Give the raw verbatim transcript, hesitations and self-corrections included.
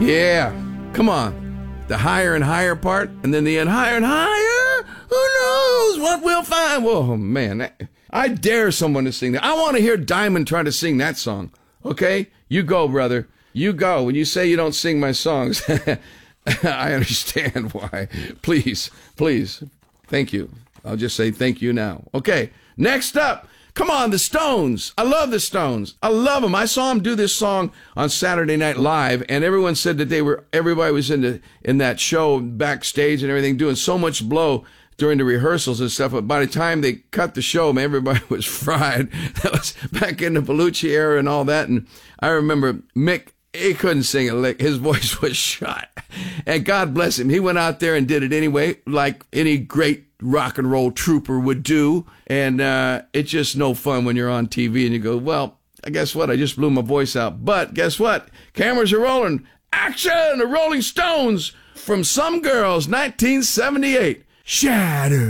Yeah, come on. The higher and higher part, and then the end higher and higher. Who knows what we'll find? Whoa, man. I dare someone to sing that. I want to hear Diamond try to sing that song. Okay? You go, brother. You go. When you say you don't sing my songs, I understand why. Please, please. Thank you. I'll just say thank you now. Okay, next up. Come on, the Stones. I love the Stones. I love them. I saw them do this song on Saturday Night Live, and everyone said that they were, everybody was in the, in that show backstage and everything, doing so much blow during the rehearsals and stuff. But by the time they cut the show, man, everybody was fried. That was back in the Bellucci era and all that. And I remember Mick, he couldn't sing a lick. His voice was shot. And God bless him. He went out there and did it anyway, like any great rock and roll trooper would do. And uh, it's just no fun when you're on T V and you go, well, I guess what? I just blew my voice out. But guess what? Cameras are rolling. Action! The Rolling Stones from Some Girls, nineteen seventy-eight. Shatter.